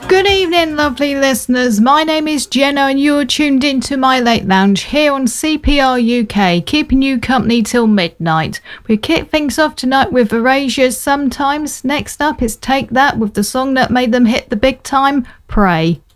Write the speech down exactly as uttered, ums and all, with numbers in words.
Good evening, lovely listeners. My name is Jenna and you're tuned into my Late Lounge here on C P R U K, keeping you company till midnight. We kick things off tonight with Erasure's Sometimes. Next up is Take That with the song that made them hit the big time, Pray.